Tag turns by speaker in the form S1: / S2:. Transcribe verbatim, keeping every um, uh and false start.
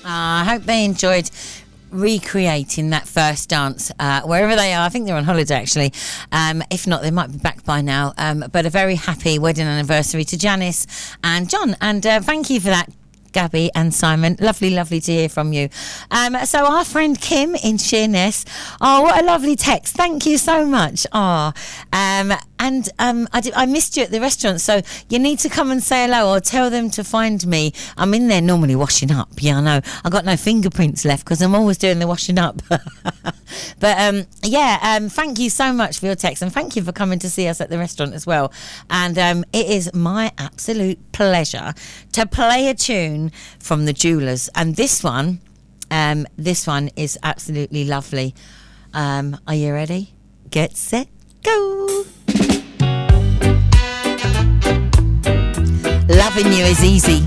S1: Uh, I hope they enjoyed recreating that first dance uh, wherever they are. I think they're on holiday actually. Um, if not, they might be back by now. Um, but a very happy wedding anniversary to Janice and John. And uh, thank you for that, Gabby and Simon. Lovely, lovely to hear from you. Um, so our friend Kim in Sheerness. Oh, what a lovely text. Thank you so much. Oh, um, and um, I, did, I missed you at the restaurant, so you need to come and say hello or tell them to find me. I'm in there normally washing up. Yeah, I know. I've got no fingerprints left because I'm always doing the washing up. But um, yeah, um, thank you so much for your text, and thank you for coming to see us at the restaurant as well. And um, it is my absolute pleasure to play a tune from the Jewelers, and this one um this one is absolutely lovely. Um are you ready? Get set, go. Loving you is easy.